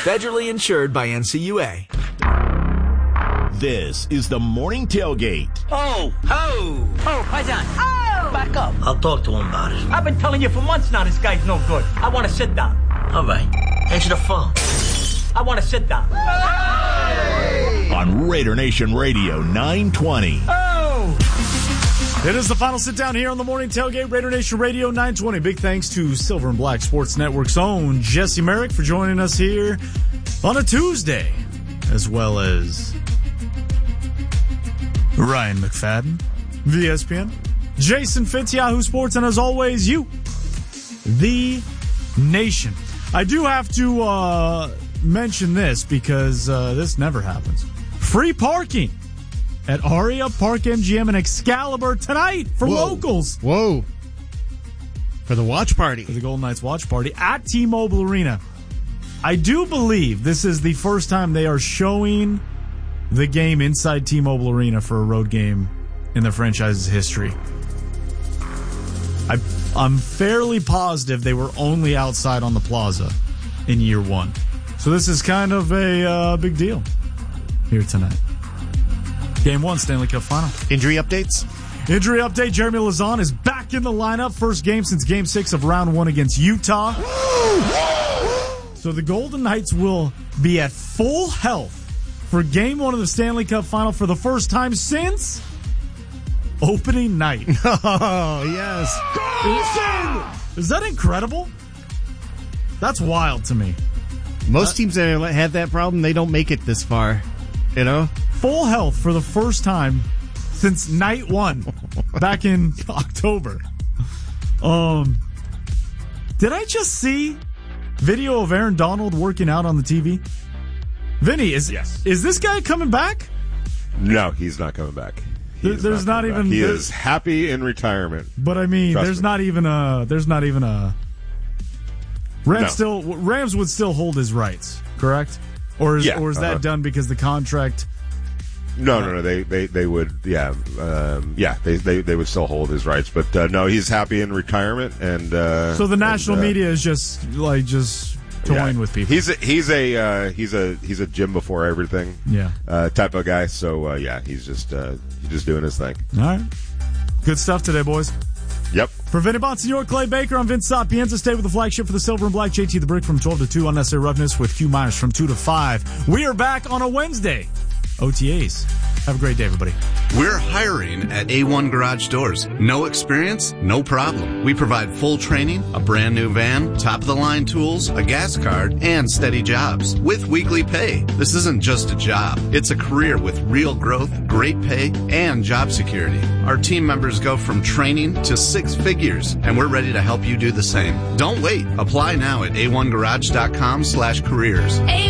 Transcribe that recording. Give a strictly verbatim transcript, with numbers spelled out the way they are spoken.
Federally insured by N C U A. This is the Morning Tailgate. Oh, oh, oh, Paisan. Oh, back up. I'll talk to him about it. I've been telling you for months now this guy's no good. I want to sit down. All right. Answer the phone. I want to sit down. Hey! On Raider Nation Radio nine twenty. Oh! It is the final sit down here on the Morning Tailgate, Raider Nation Radio nine twenty. Big thanks to Silver and Black Sports Network's own Jesse Merrick for joining us here on a Tuesday, as well as Ryan McFadden, V S P N, Jason Fitz, Yahoo Sports, and as always, you, the Nation. I do have to uh, mention this because uh, this never happens. Free parking at Aria Park M G M in Excalibur tonight for Whoa. locals. Whoa. For the watch party. For the Golden Knights watch party at T-Mobile Arena. I do believe this is the first time they are showing the game inside T-Mobile Arena for a road game in the franchise's history. I, I'm fairly positive they were only outside on the plaza in year one. So this is kind of a uh, big deal here tonight. Game one, Stanley Cup Final. Injury updates? Injury update, Jeremy Lauzon is back in the lineup. First game since game six of round one against Utah. So the Golden Knights will be at full health for game one of the Stanley Cup Final for the first time since opening night. Oh, yes. Is, is that incredible? That's wild to me. Most teams that have that problem, they don't make it this far, you know? Full health for the first time since night one back in October. Um, did I just see video of Aaron Donald working out on the T V? Vinny, is yes. is this guy coming back? No, he's not coming back. There, there's not, not even. He is happy in retirement. But I mean, Trust there's me. not even a. There's not even a. Rams no. still. Rams would still hold his rights, correct? Or is yeah, or is uh-huh. that done because the contract? No, no, no. They, they, they would, yeah, um, yeah. They, they, they would still hold his rights, but uh, no, he's happy in retirement, and uh, so the national and, uh, media is just like just toying yeah. with people. He's a, he's a uh, he's a he's a gym before everything, yeah, uh, type of guy. So uh, yeah, he's just uh, he's just doing his thing. All right, good stuff today, boys. Yep. For Vinny Bonsignor, Clay Baker, I'm Vince Sapienza. Stay with the flagship for the Silver and Black. J T the Brick from twelve to two. Unnecessary Roughness with Q Myers from two to five. We are back on a Wednesday. O T As. Have a great day, everybody. We're hiring at A one Garage Doors. No experience? No problem. We provide full training, a brand new van, top-of-the-line tools, a gas card, and steady jobs with weekly pay. This isn't just a job. It's a career with real growth, great pay, and job security. Our team members go from training to six figures, and we're ready to help you do the same. Don't wait. Apply now at a one garage dot com slash careers.